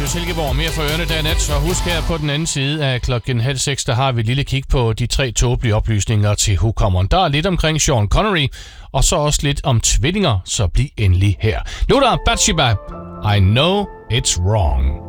Radio Silkeborg. Mere for ørerne dag nat, så husk her på den anden side af 5:30, der har vi et lille kig på de 3 tåbelige oplysninger til hukommeren. Der er lidt omkring Sean Connery, og så også lidt om tvillinger, så bliv endelig her. Nu er der Bathsheba. I know it's wrong.